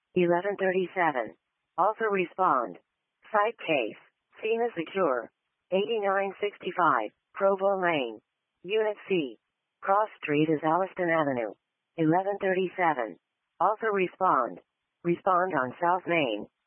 1137. Also respond. Site case. Sina Secure. 8965. Provo Lane. Unit C. Cross Street is Alliston Avenue. 1137. Also respond. Respond on South Main.